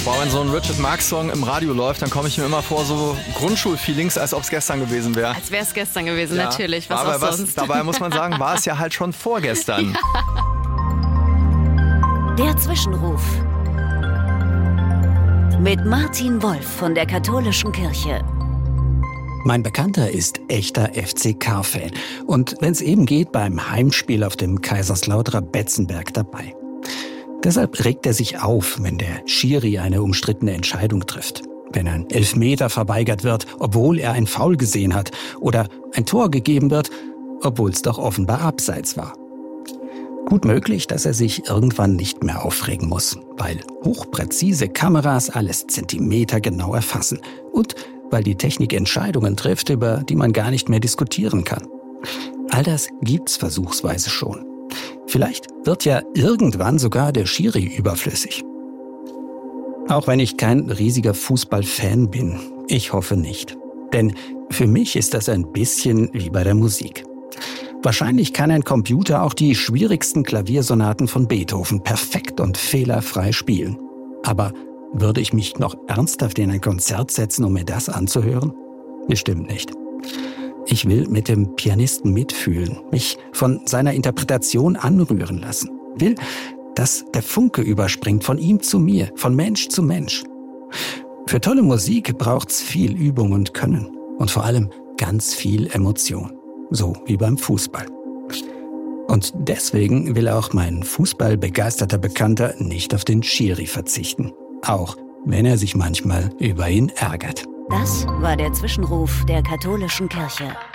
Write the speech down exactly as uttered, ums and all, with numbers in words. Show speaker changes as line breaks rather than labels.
Boah, wenn so ein Richard Marx-Song im Radio läuft, dann komme ich mir immer vor, so Grundschulfeelings, als ob es gestern gewesen wäre.
Als wäre es gestern gewesen, ja. Natürlich. Was
Aber
auch
was,
sonst.
dabei muss man sagen, war es ja halt schon vorgestern.
Ja.
Der Zwischenruf. Mit Martin Wolf von der Katholischen Kirche.
Mein Bekannter ist echter F C K-Fan und wenn es eben geht, beim Heimspiel auf dem Kaiserslauterer Betzenberg dabei. Deshalb regt er sich auf, wenn der Schiri eine umstrittene Entscheidung trifft. Wenn ein Elfmeter verweigert wird, obwohl er ein Foul gesehen hat, oder ein Tor gegeben wird, obwohl es doch offenbar abseits war. Gut möglich, dass er sich irgendwann nicht mehr aufregen muss, weil hochpräzise Kameras alles zentimetergenau erfassen und weil die Technik Entscheidungen trifft, über die man gar nicht mehr diskutieren kann. All das gibt's versuchsweise schon. Vielleicht wird ja irgendwann sogar der Schiri überflüssig. Auch wenn ich kein riesiger Fußballfan bin, ich hoffe nicht. Denn für mich ist das ein bisschen wie bei der Musik. Wahrscheinlich kann ein Computer auch die schwierigsten Klaviersonaten von Beethoven perfekt und fehlerfrei spielen. Aber würde ich mich noch ernsthaft in ein Konzert setzen, um mir das anzuhören? Bestimmt nicht. Ich will mit dem Pianisten mitfühlen, mich von seiner Interpretation anrühren lassen. Will, dass der Funke überspringt von ihm zu mir, von Mensch zu Mensch. Für tolle Musik braucht's viel Übung und Können und vor allem ganz viel Emotion, so wie beim Fußball. Und deswegen will auch mein fußballbegeisterter Bekannter nicht auf den Schiri verzichten, auch wenn er sich manchmal über ihn ärgert.
Das war der Zwischenruf der Katholischen Kirche.